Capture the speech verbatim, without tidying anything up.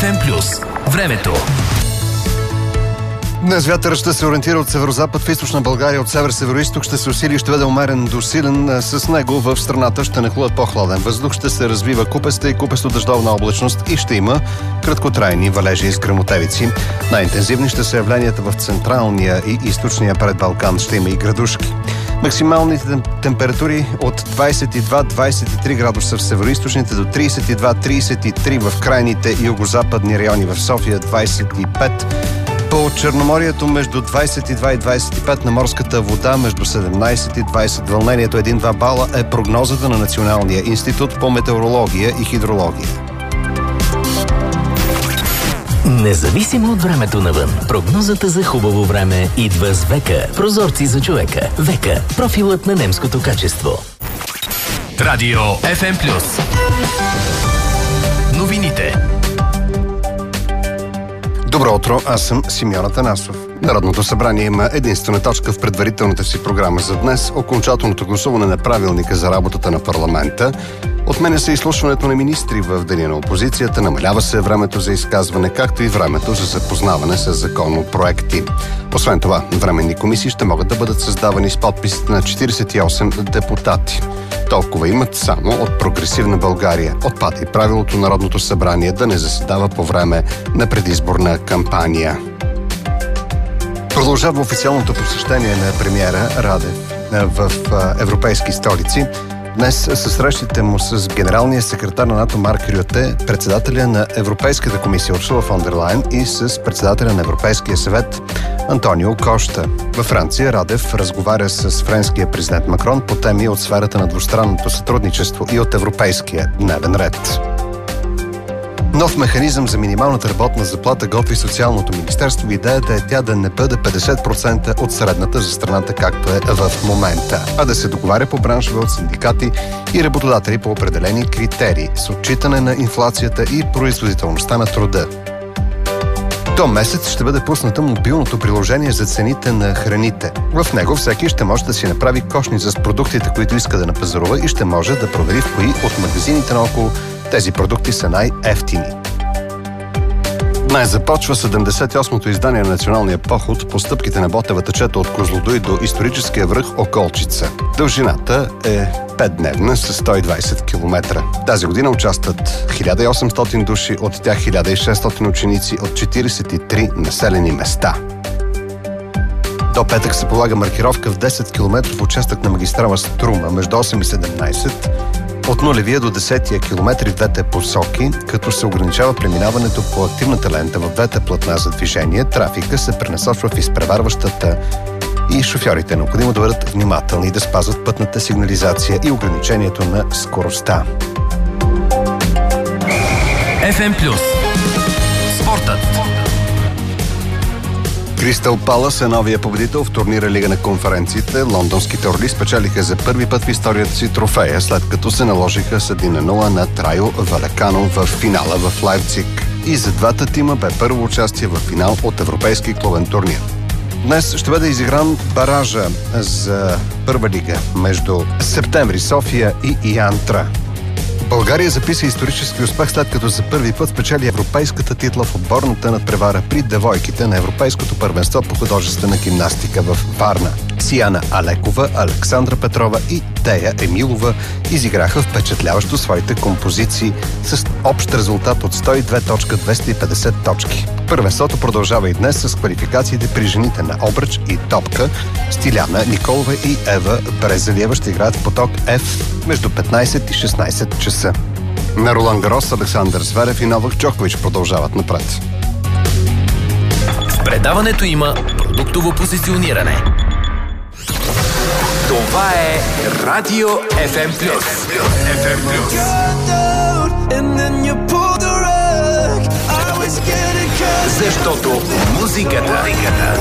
еф ем плюс. Времето. Днес вятърът ще се ориентира от северозапад в източна България, от север-североизток ще се усили и ще бъде умерен до силен. С него в страната ще нахлуят по-хладен въздух, ще се развива купеста и купесто-дъждовна облачност и ще има краткотрайни валежи с гръмотевици. Най-интензивни ще са явленията в централния и източния предбалкан. Ще има и градушки. Максималните температури от двадесет и два до двадесет и три градуса в североизточните до тридесет и два до тридесет и три в крайните югозападни райони, в София двадесет и пет. По Черноморието между двадесет и два и двадесет и пет, на морската вода между седемнадесет и двадесет. Вълнението един до два бала е прогнозата на Националния институт по метеорология и хидрология. Независимо от времето навън, прогнозата за хубаво време идва с Века. Прозорци за човека. Века. Профилът на немското качество. Радио еф ем плюс. Новините. Добро утро, аз съм Симеон Атанасов. Народното събрание има единствена точка в предварителната си програма за днес – окончателното гласуване на правилника за работата на парламента. Отменя се изслушването на министри в деня на опозицията, намалява се времето за изказване, както и времето за запознаване с законопроекти. Освен това, временни комисии ще могат да бъдат създавани с подписите на четиридесет и осем депутати. Толкова имат само от Прогресивна България. Отпада и правилото Народното събрание да не заседава по време на предизборна кампания. Продължава официалното посещение на премиера Радев в европейски столици. Днес са срещите му с генералния секретар на НАТО Марк Рюте, председателя на Европейската комисия Урсула фон дер Лайен и с председателя на Европейския съвет Антонио Кошта. Във Франция Радев разговаря с френския президент Макрон по теми от сферата на двустранното сътрудничество и от европейския дневен ред. Нов механизъм за минималната работна заплата готви Социалното министерство. Идеята е тя да не бъде петдесет процента от средната за страната, както е в момента, а да се договаря по браншове от синдикати и работодатели по определени критерии с отчитане на инфлацията и производителността на труда. До месец ще бъде пусната мобилното приложение за цените на храните. В него всеки ще може да си направи кошница с продуктите, които иска да напазарува, и ще може да провери в кои от магазините наоколо тези продукти са най-евтини. Днес започва седемдесет и осмото издание на националния поход по стъпките на Ботева течета от Козлодуй до историческия връх Околчица. Дължината е петдневна с сто и двадесет километра. Тази година участват хиляда и осемстотин души, от тях хиляда и шестстотин ученици от четиридесет и три населени места. До петък се полага маркировка в десет километров участък на магистрала Струма между осем и седемнадесет. От нулевия до десетия километри в двете посоки, като се ограничава преминаването по активната лента в двете платна за движение, трафика се пренасочва в изпреварващата и шофьорите е необходимо да бъдат внимателни и да спазват пътната сигнализация и ограничението на скоростта. еф ем плюс. Спортът. Кристал Палас е новия победител в турнира Лига на конференциите. Лондонските орли спечелиха за първи път в историята си трофея, след като се наложиха с един на нула на Райо Валекано в финала в Лайпциг. И за двата тима бе първо участие в финал от европейски клубен турнир. Днес ще бъде изигран баража за първа лига между Септември София и Янтра. България записа исторически успех, след като за първи път спечели европейската титла в отборната надпревара при девойките на Европейското първенство по художествена гимнастика в Варна. Сияна Алекова, Александра Петрова и Тея Емилова изиграха впечатляващо своите композиции с общ резултат от сто и две точки двеста и петдесет точки. Първенството продължава и днес с квалификациите при жените на обръч и топка. Стиляна Николова и Ева Брезалиева ще играят в поток F между петнадесет и шестнадесет часа. На Ролан Гарос Александър Зверев и Новак Джокович продължават напред. В предаването има продуктово позициониране. Това е Радио еф ем плюс. еф ем плюс. Защото музиката